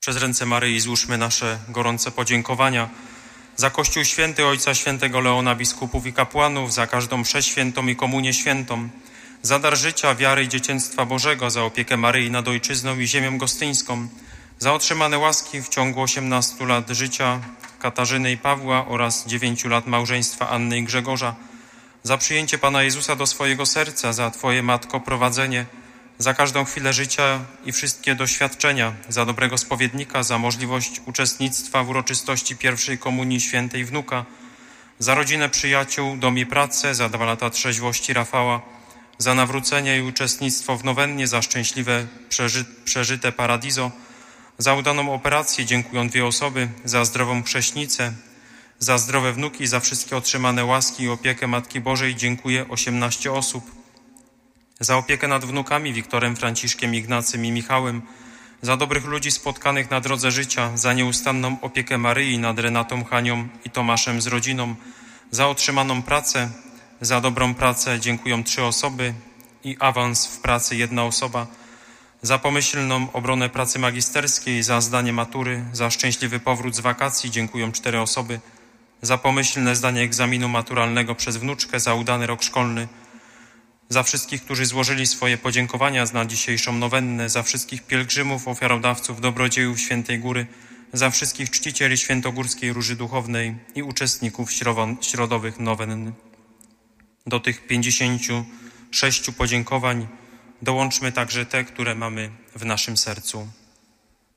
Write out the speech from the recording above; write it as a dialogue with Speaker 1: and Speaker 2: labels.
Speaker 1: Przez ręce Maryi złóżmy nasze gorące podziękowania za Kościół Święty Ojca Świętego Leona, biskupów i kapłanów, za każdą mszę świętą i komunię świętą, za dar życia, wiary i dzieciństwa Bożego, za opiekę Maryi nad Ojczyzną i ziemią gostyńską, za otrzymane łaski w ciągu 18 lat życia Katarzyny i Pawła oraz 9 lat małżeństwa Anny i Grzegorza, za przyjęcie Pana Jezusa do swojego serca, za Twoje, Matko, prowadzenie, za każdą chwilę życia i wszystkie doświadczenia, za dobrego spowiednika, za możliwość uczestnictwa w uroczystości pierwszej komunii świętej wnuka, za rodzinę przyjaciół, dom i pracę, za 2 lata trzeźwości Rafała, za nawrócenie i uczestnictwo w nowennie, za szczęśliwe przeżyte paradizo, za udaną operację dziękują 2 osoby, za zdrową chrzestnicę, za zdrowe wnuki, za wszystkie otrzymane łaski i opiekę Matki Bożej dziękuję 18 osób. Za opiekę nad wnukami Wiktorem, Franciszkiem, Ignacym i Michałem, za dobrych ludzi spotkanych na drodze życia, za nieustanną opiekę Maryi nad Renatą, Hanią i Tomaszem z rodziną, za otrzymaną pracę, za dobrą pracę dziękują 3 osoby i awans w pracy 1 osoba, za pomyślną obronę pracy magisterskiej, za zdanie matury, za szczęśliwy powrót z wakacji dziękują 4 osoby, za pomyślne zdanie egzaminu maturalnego przez wnuczkę, za udany rok szkolny, za wszystkich, którzy złożyli swoje podziękowania na dzisiejszą nowennę, za wszystkich pielgrzymów, ofiarodawców, dobrodziejów Świętej Góry, za wszystkich czcicieli Świętogórskiej Róży Duchownej i uczestników środowych nowenn. Do tych 56 podziękowań dołączmy także te, które mamy w naszym sercu.